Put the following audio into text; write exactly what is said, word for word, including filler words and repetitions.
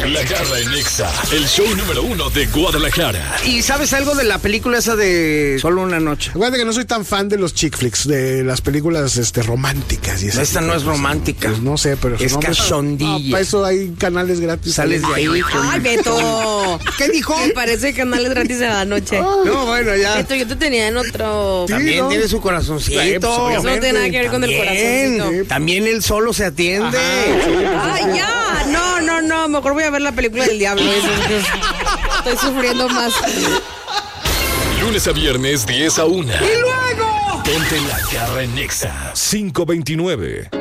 La Garra en Nexa, el show número uno de Guadalajara. ¿Y sabes algo de la película esa de Solo una noche? Acuérdate que no soy tan fan de los chick flicks, de las películas este, románticas. Y esta no es romántica. Pues no sé, pero... Es cachondilla. No, para eso hay canales gratis. Sales de ahí. Ay, Beto. ¿Qué dijo? Me parece canales gratis en la noche. No, bueno, ya. Beto, yo te tenía en otro... Sí, también ¿no? tiene su corazoncito. Sí, pues, eso no tiene nada que ver con el corazoncito. Sí. También él solo se atiende. Ay, ya. No, no, no. Mejor voy a ver la película del diablo. Estoy sufriendo más. Lunes a viernes, diez a una. ¡Y luego! Ponte La Garra en Nexa. cinco veintinueve.